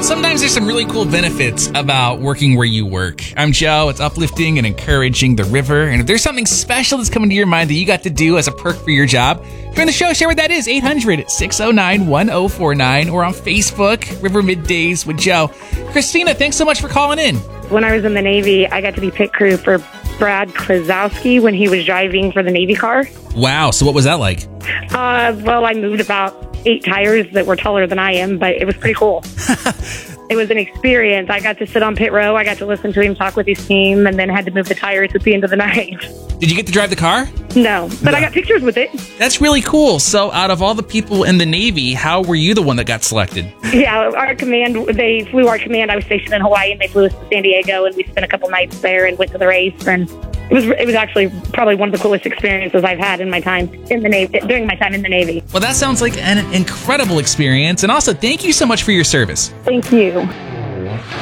Sometimes there's some really cool benefits about working where you work. I'm Joe. It's uplifting and encouraging the river. And if there's something special that's coming to your mind that you got to do as a perk for your job, during the show, share what that is. 800-609-1049 or on Facebook, River Middays with Joe. Christina, thanks so much for calling in. When I was in the Navy, I got to be pit crew for Brad Klazowski when he was driving for the Navy car. Wow. So what was that like? Well, I moved about 8 tires that were taller than I am, but it was pretty cool. It was an experience. I got to sit on pit row. I got to listen to him talk with his team, and then had to move the tires at the end of the night. Did you get to drive the car? No, but I got pictures with it. That's really cool. So out of all the people in the Navy, how were you the one that got selected? Yeah, our command, they flew our command. I was stationed in Hawaii, and they flew us to San Diego, and we spent a couple nights there and went to the race. And it was actually probably one of the coolest experiences I've had in my time in the Navy, during my time in the Navy. Well, that sounds like an incredible experience. And also, thank you so much for your service. Thank you.